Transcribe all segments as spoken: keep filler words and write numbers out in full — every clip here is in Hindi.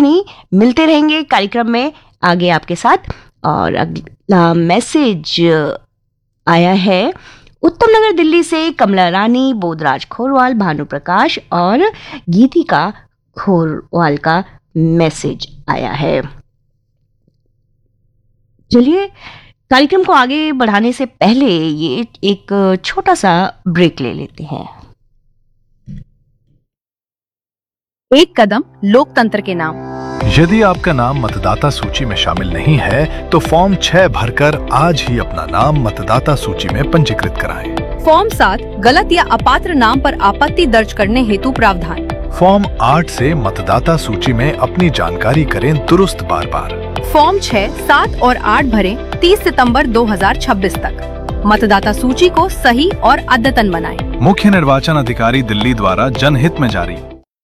नहीं, मिलते रहेंगे कार्यक्रम में आगे आपके साथ। और अगला मैसेज आया है उत्तम नगर दिल्ली से कमला रानी, बोधराज खोरवाल, भानु प्रकाश और गीतिका खोरवाल का मैसेज आया है। चलिए कार्यक्रम को आगे बढ़ाने से पहले ये एक छोटा सा ब्रेक ले लेते हैं। एक कदम लोकतंत्र के नाम। यदि आपका नाम मतदाता सूची में शामिल नहीं है तो फॉर्म छह भरकर आज ही अपना नाम मतदाता सूची में पंजीकृत कराएं। फॉर्म सात गलत या अपात्र नाम पर आपत्ति दर्ज करने हेतु प्रावधान। फॉर्म आठ से मतदाता सूची में अपनी जानकारी करें दुरुस्त बार बार। फॉर्म छह, सात और आठ भरें तीस सितंबर दो हज़ार छब्बीस तक। मतदाता सूची को सही और अद्यतन बनाएं। मुख्य निर्वाचन अधिकारी दिल्ली द्वारा जनहित में जारी।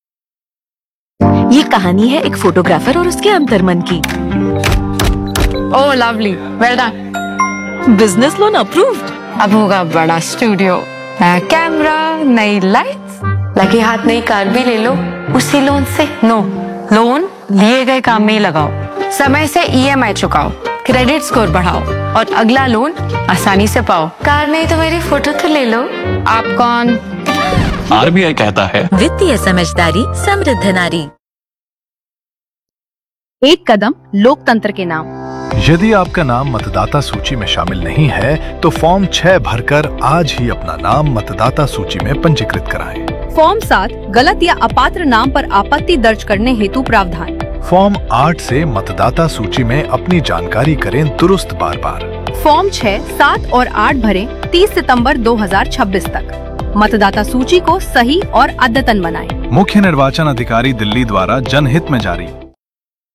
ये कहानी है एक फोटोग्राफर और उसके अंतर्मन की। ओह lovely, well done. Business loan approved. अब होगा बड़ा स्टूडियो, नया कैमरा, नई लाइट्स, लगे हाथ नई कार भी ले लो उसी लोन से। नो, लोन लिए गए काम में ही लगाओ, समय से ईएमआई चुकाओ, क्रेडिट स्कोर बढ़ाओ और अगला लोन आसानी से पाओ। कार नहीं तो मेरी फोटो तो ले लो। आप कौन? आरबीआई कहता है वित्तीय समझदारी समृद्ध नारी। एक कदम लोकतंत्र के नाम। यदि आपका नाम मतदाता सूची में शामिल नहीं है तो फॉर्म छह भरकर आज ही अपना नाम मतदाता सूची में पंजीकृत कराएं। फॉर्म सात गलत या अपात्र नाम पर आपत्ति दर्ज करने हेतु प्रावधान। फॉर्म आठ से मतदाता सूची में अपनी जानकारी करें दुरुस्त बार बार। फॉर्म छह, सात और आठ भरें तीस सितंबर दो हज़ार छब्बीस तक। मतदाता सूची को सही और अद्यतन बनाएं। मुख्य निर्वाचन अधिकारी दिल्ली द्वारा जनहित में जारी।